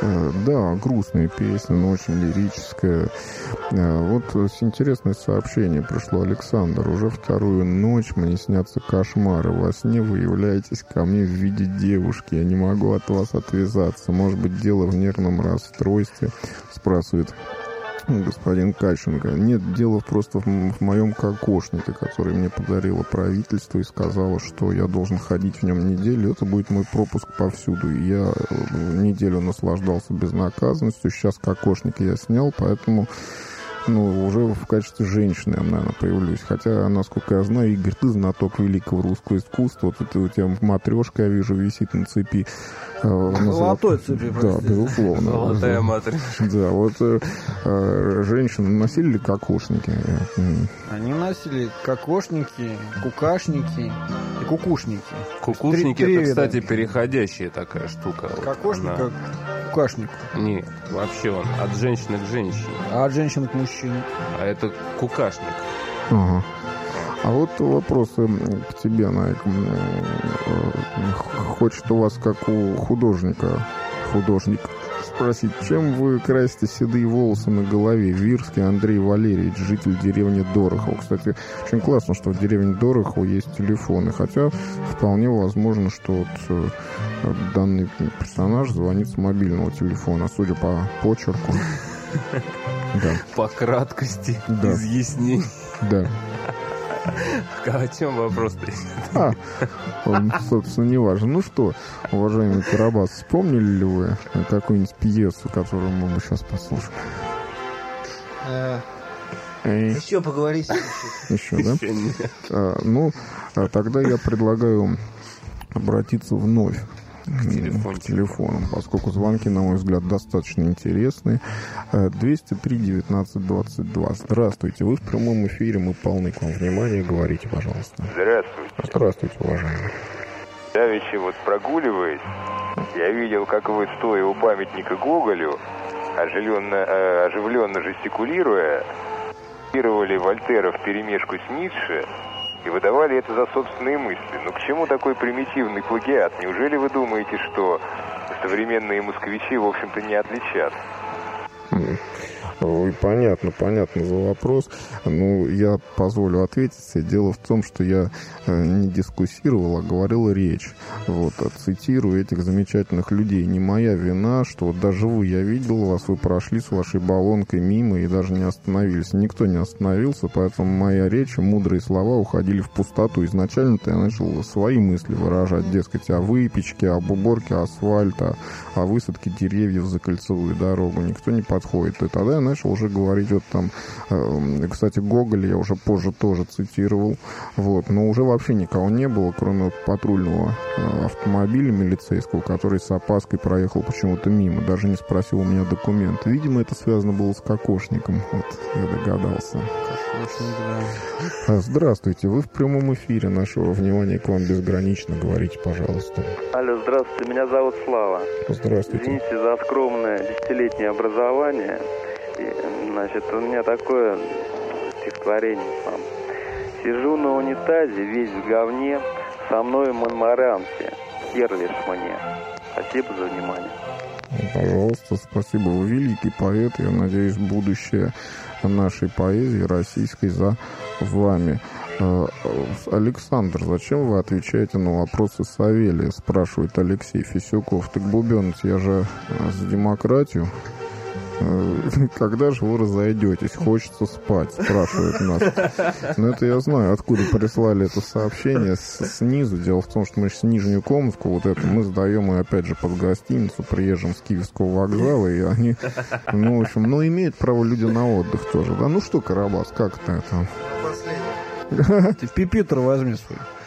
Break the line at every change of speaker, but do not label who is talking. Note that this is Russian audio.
Да, грустная песня, но очень лирическая. Вот интересное сообщение пришло. Александр: уже вторую ночь мне снятся кошмары. Во сне вы являетесь ко мне в виде девушки. Я не могу от вас отвязаться. Может быть, дело в нервном расстройстве? Спрашивает господин Кащенко. Нет, дело просто в моем кокошнике, который мне подарило правительство и сказало, что я должен ходить в нем неделю. Это будет мой пропуск повсюду. И я неделю наслаждался безнаказанностью. Сейчас кокошник я снял, поэтому уже в качестве женщины я, наверное, появлюсь. Хотя, насколько я знаю, Игорь, ты знаток великого русского искусства. Вот это у тебя матрешка, я вижу, висит на цепи.
Золотой цепи,
да, безусловно.
Золотая матрешка.
Да, вот женщины носили ли кокошники?
Они носили кокошники, кукашники и кукушники.
Кукушники — это, кстати, переходящая такая штука.
Кокошник как кукашник.
Не, вообще он от женщины к женщине.
А от женщины к мужчине?
А это кукашник.
Ага. А вот вопрос к тебе, Найк. Хочет у вас, как у художник, спросить, чем вы красите седые волосы на голове? Вирский Андрей Валерьевич, житель деревни Дорохово. Кстати, очень классно, что в деревне Дорохово есть телефоны, хотя вполне возможно, что данный персонаж звонит с мобильного телефона, судя по почерку. Да.
По краткости
да.
изъяснений.
Да.
А о чем вопрос-то?
Собственно, не важно. Ну что, уважаемый Карабас, вспомнили ли вы какую-нибудь пьесу, которую мы бы сейчас послушали?
Еще поговорить.
Еще, да? Тогда я предлагаю обратиться вновь к телефону, поскольку звонки, на мой взгляд, достаточно интересные. 203-19-22. Здравствуйте, вы в прямом эфире, мы полны к вам внимания. Говорите, пожалуйста.
Здравствуйте.
Здравствуйте, уважаемый.
Давеча прогуливаясь, я видел, как вы, стоя у памятника Гоголю, оживленно жестикулируя, цитировали Вольтера вперемешку с Ницше и выдавали это за собственные мысли. Но к чему такой примитивный плагиат? Неужели вы думаете, что современные москвичи, в общем-то, не отличат?
Понятно за вопрос. Я позволю ответить. Дело в том, что я не дискуссировал, а говорил речь. Цитирую этих замечательных людей. Не моя вина, что даже вы, я видел вас, вы прошли с вашей баллонкой мимо и даже не остановились. Никто не остановился, поэтому моя речь, мудрые слова уходили в пустоту. Изначально-то я начал свои мысли выражать, дескать, о выпечке, об уборке асфальта, о высадке деревьев за кольцевую дорогу. Никто не подходит. И тогда я начал уже говорить, кстати, Гоголя я уже позже тоже цитировал, но уже вообще никого не было, кроме патрульного автомобиля милицейского, который с опаской проехал почему-то мимо, даже не спросил у меня документы. Видимо, это связано было с кокошником, я догадался. Здравствуйте, вы в прямом эфире, нашего внимания к вам безгранично, говорите, пожалуйста.
Алло, здравствуйте, меня зовут Слава.
Здравствуйте.
Извините за скромное 10-летнее образование. У меня такое стихотворение вам. Сижу на унитазе, весь в говне, со мной в Монмарансе, херлишь мне. Спасибо за внимание.
Пожалуйста, спасибо. Вы великий поэт, я надеюсь, будущее нашей поэзии российской за вами. Александр, зачем вы отвечаете на вопросы Савелия? Спрашивает Алексей Фисюков. Так, бубенец, я же за демократию. Когда же вы разойдетесь? Хочется спать, спрашивает нас. Это я знаю, откуда прислали это сообщение, снизу. Дело в том, что мы с Нижнекомска, мы сдаем, и опять же, под гостиницу приезжим с Киевского вокзала, и они, имеют право люди на отдых тоже. Да, что, Карабас, как-то это?
Ты пипитер возьми свой.